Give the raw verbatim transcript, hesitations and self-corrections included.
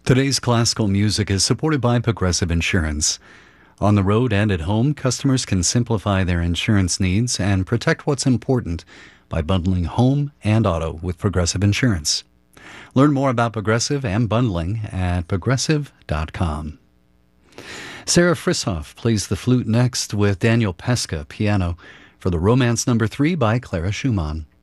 Today's classical music is supported by Progressive Insurance. On the road and at home, customers can simplify their insurance needs and protect what's important by bundling home and auto with Progressive Insurance. Learn more about Progressive and bundling at progressive dot com. Sarah Frishoff plays the flute next with Daniel Pesca piano for the Romance Number Three by Clara Schumann.